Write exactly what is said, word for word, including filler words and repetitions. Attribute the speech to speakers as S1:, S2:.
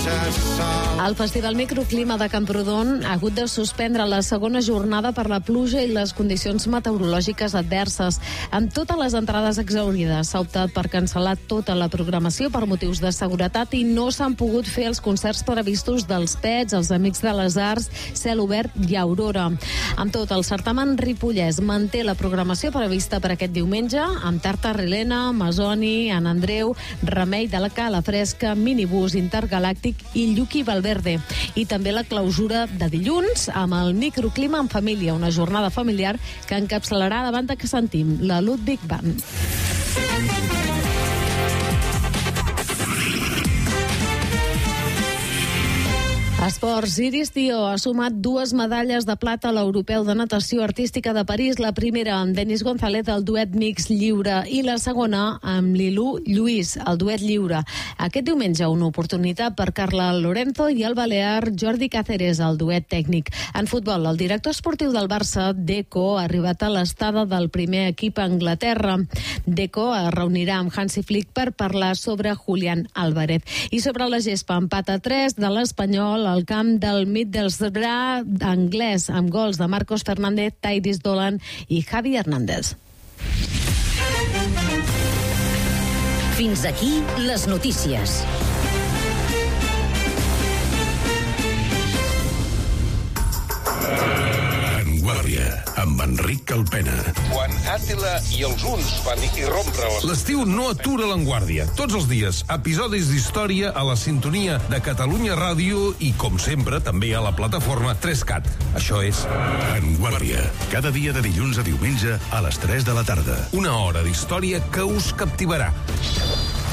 S1: El Festival Microclima de Camprodon ha hagut de suspendre la segona jornada per la pluja i les condicions meteorològiques adverses. Amb totes les entrades exhaurides, s'ha optat per cancel·lar tota la programació per motius de seguretat i no s'han pogut fer els concerts previstos dels Pets, els Amics de les Arts, Cel Obert i Aurora. Amb tot, el certamen ripollès manté la programació prevista per aquest diumenge amb Tarta Rilena, Masoni, Sant Andreu, Remei de la Cala Fresca, Minibús Intergalàctic i Lluqui Valverde. I també la clausura de dilluns amb el Microclima en família, una jornada familiar que encapçalarà davant de que sentim la Ludwig Band. Esports. Iris Dio ha sumat dues medalles de plata a l'Europeu de Natació Artística de París, la primera amb Denis González, el duet mix lliure, i la segona amb Lilú Lluís, el duet lliure. Aquest diumenge una oportunitat per Carla Lorenzo i el balear Jordi Cáceres, el duet tècnic. En futbol, el director esportiu del Barça, Deco, ha arribat a l'estada del primer equip a Anglaterra. Deco es reunirà amb Hansi Flick per parlar sobre Julián Álvarez. I sobre la gespa, empat a tres de l'Espanyol al camp del Middlesbrough anglès, amb gols de Marcos Fernández, Tyrese Dolan i Javi Hernández.
S2: Fins aquí les notícies.
S3: Vanguardia, amb Enric Calpena.
S4: Quan Àtila i els huns van irrompre les...
S3: L'estiu no atura l'Enguàrdia. Tots els dies, episodis d'història a la sintonia de Catalunya Ràdio i, com sempre, també a la plataforma tres cat. Això és Vanguardia. Cada dia de dilluns a diumenge a les tres de la tarda. Una hora d'història que us captivarà.